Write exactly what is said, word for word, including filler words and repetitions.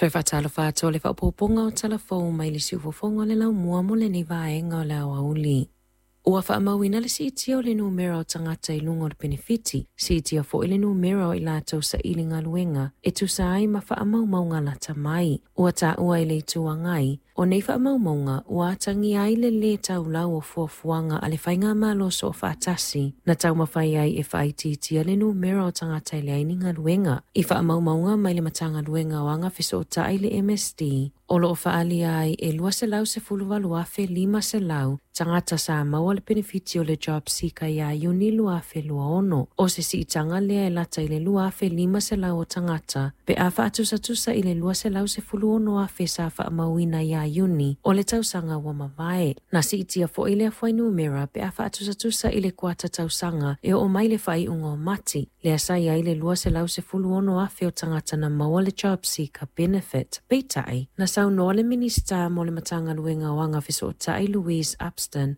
Toi whatalo whato le whapoponga o talafou mai le siufofonga le lau mua mo le ni vaenga o le awa uli. Ua whaamauina le si itia o le numera o tangata i lunga o le benefiti, si itia fo i le numera i lātou sa ilinga luenga, e tu sa ai ma whaamau maunga lata mai. Ua ta ua i le itua ngai, o nei whaamau maunga ua atangi ai le le tau lau o fuafuanga a le whainga malo so o whaatasi, na tau mawhai ai e whaiti itia le numera o tangata i le aininga luenga. I whaamau maunga mai le matanga luenga o anga fiso o ta i le M S D, o lo o whaali ai e lua se lau se fulu walu afe lima se lau, tangata sa maua le benefiti o le job seeker ia iuni lua afe lua ono. O se si itanga lea e lata i le lua afe lima se lau o tangata, pe a whaatusa tusa i le lua se lau se fulu ono afe sa whaamauina ia iuni, o le tausanga wa mawai. Na si itia fo i le afwai numera, pe a whaatusa tusa i le kuata tausanga, e o mai le whai ungo mati, le asai ai le lua se lau se fulu ono afe o tangata na maua le job seeker benefit, peitai, na sau noa le minista mo le matanga luenga o anga fiso o tai Louise Upston,